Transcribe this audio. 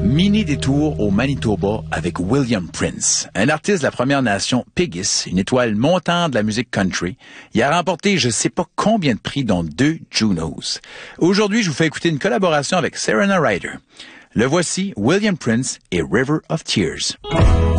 Mini détour au Manitoba avec William Prince, un artiste de la Première Nation Piggies, une étoile montante de la musique country. Il a remporté je sais pas combien de prix, dont 2 Junos. Aujourd'hui, je vous fais écouter une collaboration avec Serena Ryder. Le voici, William Prince et River of Tears.